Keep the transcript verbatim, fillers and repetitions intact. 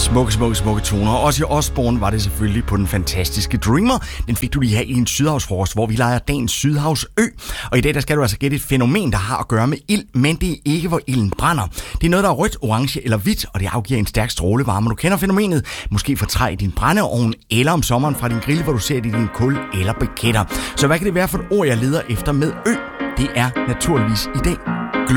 Smukke, smukke, smukke toner. Også i Osbourne var det selvfølgelig på den fantastiske Dreamer. Den fik du lige her i en Sydhavsfrokost, hvor vi leger dagens Sydhavsø. Og i dag der skal du altså gætte et fænomen, der har at gøre med ild, men det er ikke, hvor ilden brænder. Det er noget, der er rødt, orange eller hvidt, og det afgiver en stærk strålevarme. Du kender fænomenet. Måske fra træ i din brændeovn, eller om sommeren fra din grill, hvor du ser det i din kul eller briketter. Så hvad kan det være for et ord, jeg leder efter med ø? Det er naturligvis i dag